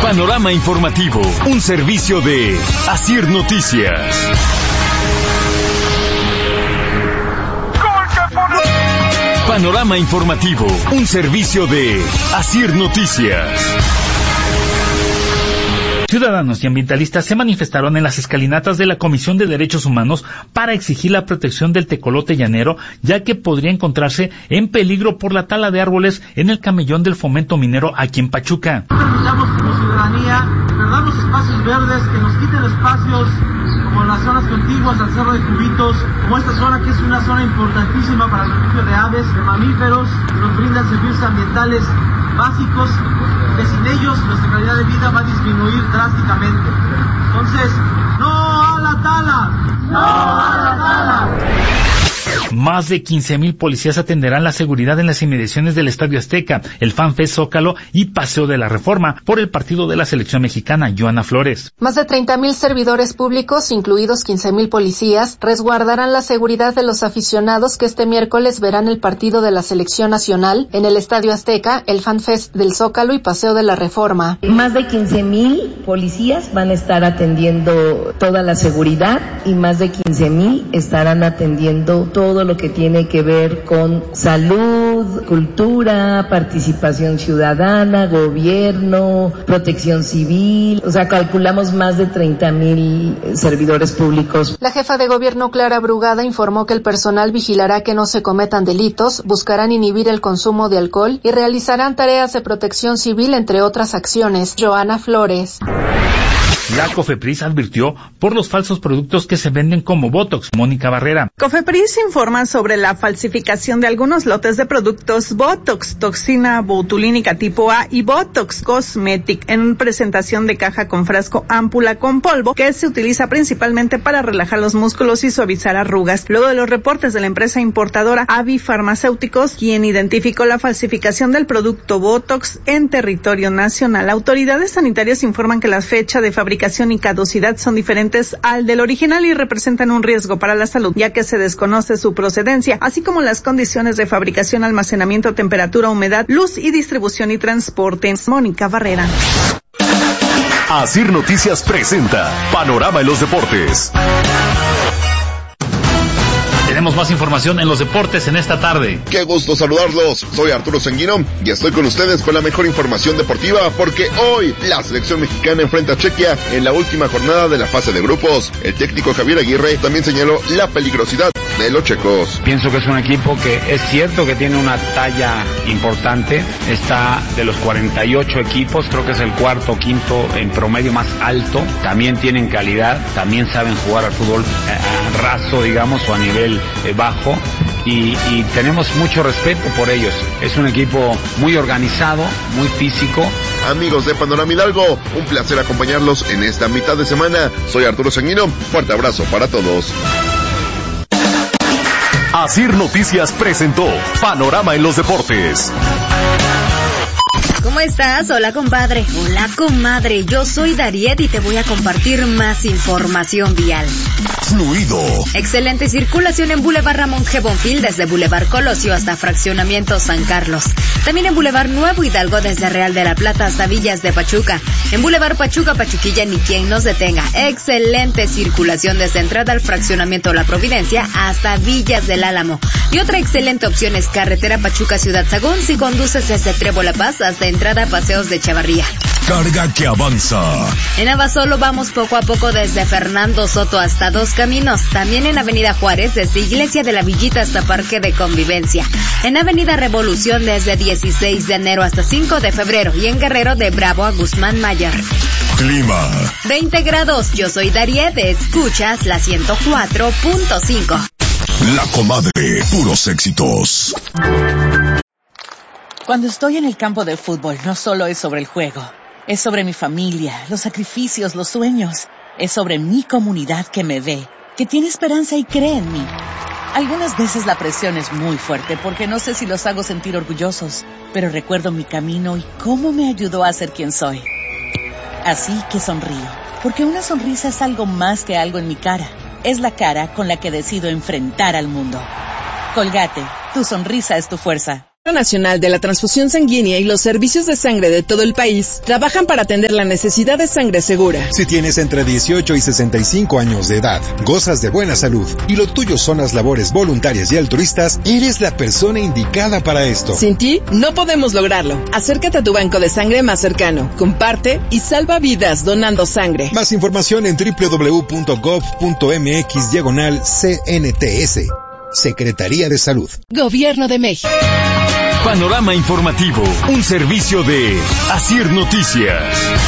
Panorama informativo, un servicio de Asir Noticias. Panorama informativo, un servicio de Asir Noticias. Ciudadanos y ambientalistas se manifestaron en las escalinatas de la Comisión de Derechos Humanos para exigir la protección del tecolote llanero, ya que podría encontrarse en peligro por la tala de árboles en el camellón del fomento minero aquí en Pachuca. Permitamos como ciudadanía, perdamos espacios verdes, que nos quiten espacios como las zonas contiguas al Cerro de Cubitos, como esta zona que es una zona importantísima para el refugio de aves, de mamíferos, que nos brindan servicios ambientales básicos, que sin ellos nuestra calidad de vida va a disminuir drásticamente. Entonces, ¡no a la tala! ¡No a la tala! Más de 15,000 policías atenderán la seguridad en las inmediaciones del Estadio Azteca, el FanFest Zócalo y Paseo de la Reforma por el partido de la selección mexicana, Joana Flores. Más de 30,000 servidores públicos, incluidos 15,000 policías, resguardarán la seguridad de los aficionados que este miércoles verán el partido de la selección nacional en el Estadio Azteca, el FanFest del Zócalo y Paseo de la Reforma. Más de 15,000 policías van a estar atendiendo toda la seguridad y más de 15,000 estarán atendiendo todo lo que tiene que ver con salud, cultura, participación ciudadana, gobierno, protección civil. O sea, calculamos más de 30,000 servidores públicos. La jefa de gobierno, Clara Brugada, informó que el personal vigilará que no se cometan delitos, buscarán inhibir el consumo de alcohol y realizarán tareas de protección civil, entre otras acciones. Joana Flores. La COFEPRIS advirtió por los falsos productos que se venden como Botox. Mónica Barrera. COFEPRIS informa sobre la falsificación de algunos lotes de productos Botox, toxina botulínica tipo A y Botox Cosmetic en presentación de caja con frasco ámpula con polvo que se utiliza principalmente para relajar los músculos y suavizar arrugas. Luego de los reportes de la empresa importadora Avi Farmacéuticos, quien identificó la falsificación del producto Botox en territorio nacional, autoridades sanitarias informan que la fecha de fabricación y caducidad son diferentes al del original y representan un riesgo para la salud, ya que se desconoce su procedencia, así como las condiciones de fabricación, almacenamiento, temperatura, humedad, luz y distribución y transporte. Mónica Barrera. Asir Noticias presenta Panorama en los Deportes. Tenemos más información en los deportes en esta tarde. Qué gusto saludarlos, soy Arturo Sanguino y estoy con ustedes con la mejor información deportiva porque hoy la selección mexicana enfrenta a Chequia en la última jornada de la fase de grupos. El técnico Javier Aguirre también señaló la peligrosidad de los checos. Pienso que es un equipo que es cierto que tiene una talla importante, está de los 48 equipos, creo que es el cuarto o quinto en promedio más alto, también tienen calidad, también saben jugar al fútbol raso, digamos, o a nivel bajo y tenemos mucho respeto por ellos. Es un equipo muy organizado, muy físico. Amigos de Panorama Hidalgo, un placer acompañarlos en esta mitad de semana. Soy Arturo Sanguino, fuerte abrazo para todos. Asir Noticias presentó Panorama en los Deportes. ¿Cómo estás? Hola, compadre. Hola, comadre. Yo soy Dariet y te voy a compartir más información vial. Fluido. Excelente circulación en Boulevard Ramón G. Bonfil desde Boulevard Colosio hasta Fraccionamiento San Carlos. También en Boulevard Nuevo Hidalgo desde Real de la Plata hasta Villas de Pachuca. En Boulevard Pachuca, Pachuquilla, ni quien nos detenga. Excelente circulación desde entrada al Fraccionamiento La Providencia hasta Villas del Álamo. Y otra excelente opción es Carretera Pachuca Ciudad Sagún si conduces desde Trevo La Paz hasta entrada a Paseos de Chavarría. Carga que avanza. En Abasolo vamos poco a poco desde Fernando Soto hasta Dos Caminos. También en Avenida Juárez desde Iglesia de la Villita hasta Parque de Convivencia. En Avenida Revolución desde 16 de enero hasta 5 de febrero. Y en Guerrero de Bravo a Guzmán Mayor. Clima. 20 grados. Yo soy Dariet. Escuchas la 104.5. La comadre. Puros éxitos. Cuando estoy en el campo de fútbol, no solo es sobre el juego. Es sobre mi familia, los sacrificios, los sueños. Es sobre mi comunidad que me ve, que tiene esperanza y cree en mí. Algunas veces la presión es muy fuerte porque no sé si los hago sentir orgullosos, pero recuerdo mi camino y cómo me ayudó a ser quien soy. Así que sonrío, porque una sonrisa es algo más que algo en mi cara. Es la cara con la que decido enfrentar al mundo. Colgate, tu sonrisa es tu fuerza. Nacional de la Transfusión Sanguínea y los servicios de sangre de todo el país trabajan para atender la necesidad de sangre segura. Si tienes entre 18 y 65 años de edad, gozas de buena salud y lo tuyo son las labores voluntarias y altruistas, eres la persona indicada para esto. Sin ti, no podemos lograrlo. Acércate a tu banco de sangre más cercano, comparte y salva vidas donando sangre. Más información en www.gov.mx/CNTS. Secretaría de Salud. Gobierno de México. Panorama informativo, un servicio de Asir Noticias.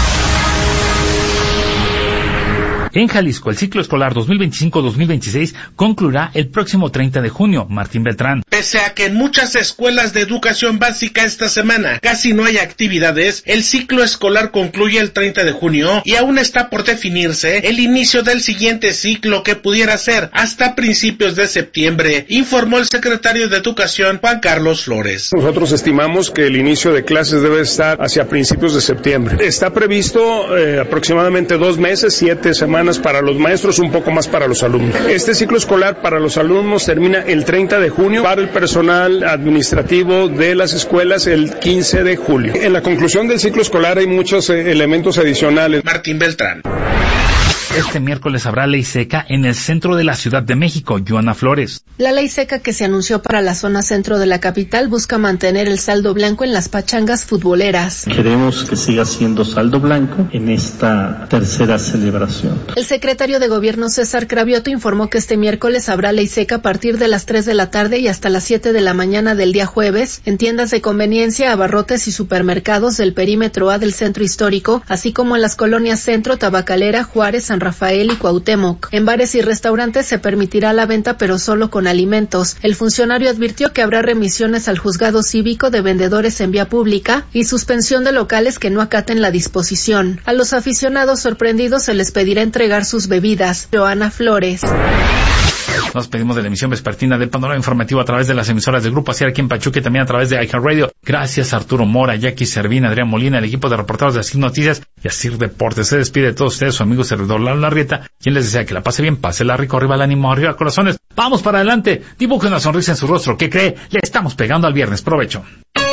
En Jalisco, el ciclo escolar 2025-2026 concluirá el próximo 30 de junio. Martín Beltrán. Pese a que en muchas escuelas de educación básica esta semana casi no hay actividades, el ciclo escolar concluye el 30 de junio y aún está por definirse el inicio del siguiente ciclo, que pudiera ser hasta principios de septiembre, informó el secretario de Educación, Juan Carlos Flores. Nosotros estimamos que el inicio de clases debe estar hacia principios de septiembre. Está previsto aproximadamente 2 meses, 7 semanas para los maestros, un poco más para los alumnos. Este ciclo escolar para los alumnos termina el 30 de junio, para el personal administrativo de las escuelas el 15 de julio. En la conclusión del ciclo escolar hay muchos elementos adicionales. Martín Beltrán. Este miércoles habrá ley seca en el centro de la Ciudad de México. Joana Flores. La ley seca que se anunció para la zona centro de la capital busca mantener el saldo blanco en las pachangas futboleras. Queremos que siga siendo saldo blanco en esta tercera celebración. El secretario de Gobierno, César Cravioto, informó que este miércoles habrá ley seca a partir de las 3 de la tarde y hasta las 7 de la mañana del día jueves en tiendas de conveniencia, abarrotes y supermercados del perímetro A del centro histórico, así como en las colonias Centro, Tabacalera, Juárez, San Rafael y Cuauhtémoc. En bares y restaurantes se permitirá la venta, pero solo con alimentos. El funcionario advirtió que habrá remisiones al juzgado cívico de vendedores en vía pública y suspensión de locales que no acaten la disposición. A los aficionados sorprendidos se les pedirá entregar sus bebidas. Joana Flores. Nos pedimos de la emisión vespertina del Panorama Informativo a través de las emisoras del Grupo Asir aquí en Pachuca y también a través de iHeartRadio. Gracias a Arturo Mora, Jackie Servín, Adrián Molina, el equipo de reporteros de Asir Noticias y Asir Deportes. Se despide de todos ustedes su amigo servidor Lalo Larrieta, quien les desea que la pase bien, pásela rico, arriba el ánimo, arriba corazones. Vamos para adelante, dibuje una sonrisa en su rostro. ¿Qué cree? Le estamos pegando al viernes. Provecho.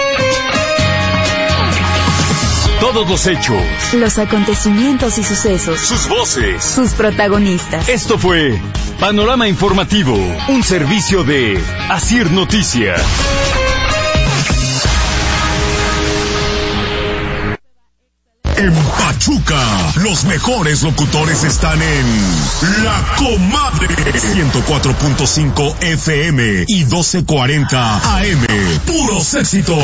Todos los hechos, los acontecimientos y sucesos, sus voces, sus protagonistas. Esto fue Panorama Informativo, un servicio de Asir Noticias. En Pachuca, los mejores locutores están en La Comadre, 104.5 FM y 1240 AM. Puros éxitos.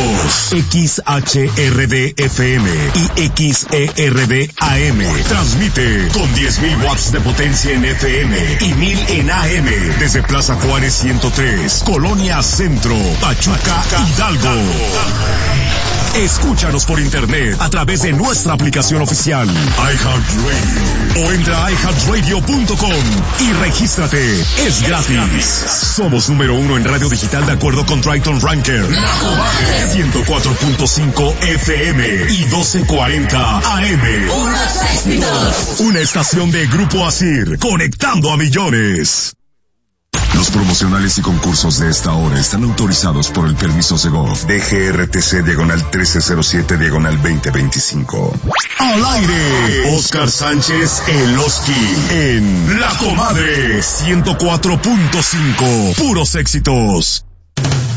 XHRD FM y XERD AM. Transmite con 10,000 watts de potencia en FM y 1,000 en AM. Desde Plaza Juárez 103, Colonia Centro, Pachuca, Hidalgo. Escúchanos por internet a través de nuestra aplicación oficial iHeartRadio o entra a iHeartRadio.com y regístrate. Es gratis. Somos número 1 en radio digital de acuerdo con Triton Ranker. 104.5 FM y 1240 AM. Una estación de Grupo Asir, conectando a millones. Los promocionales y concursos de esta hora están autorizados por el permiso Segov DGRTC/7/2025. Al aire, Oscar Sánchez El Oski en La Comadre 104.5. Puros éxitos.